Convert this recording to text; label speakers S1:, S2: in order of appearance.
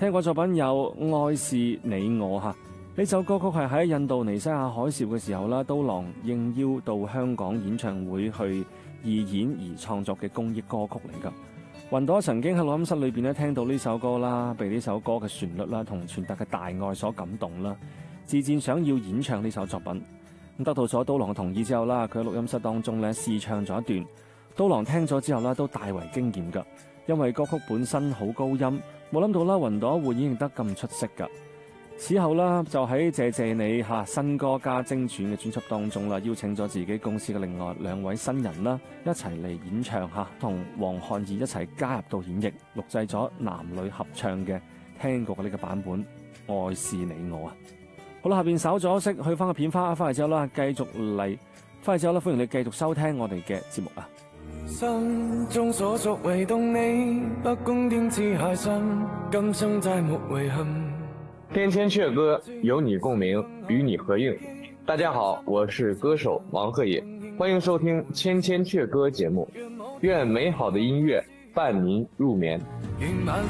S1: 聽過作品有《愛是你我》嚇，呢首歌曲係喺印度尼西亞海嘯嘅時候啦，刀郎應邀到香港演唱會去義演而創作嘅公益歌曲嚟㗎。雲朵曾經喺錄音室裏邊咧聽到呢首歌啦，被呢首歌嘅旋律啦同傳達嘅大愛所感動啦，自薦想要演唱呢首作品。咁得到咗刀郎嘅同意之後啦，佢喺錄音室當中咧試唱咗一段，刀郎聽咗之後啦都大為驚豔㗎，因為歌曲本身好高音，冇諗到啦雲朵會演繹得咁出色㗎。此後啦，就喺謝謝你新歌加精選嘅專輯當中啦，邀請咗自己公司嘅另外2位新人啦，一齊嚟演唱同黃漢義一齊加入到演繹，錄製咗男女合唱嘅聽過嘅呢個版本《愛是你我》啊。好啦，下邊稍咗息，去翻個片花，翻嚟之後啦，繼續嚟，翻嚟之後啦，歡迎你繼續收聽我哋嘅節目啊。
S2: 心中所屬唯獨你，不公點知下心，今生再沒遺憾。
S3: 天千阙歌，有你共鳴，與你合映。大家好，我是歌手王鶴野，歡迎收聽千千阙歌節目，願美好的音樂伴您入眠。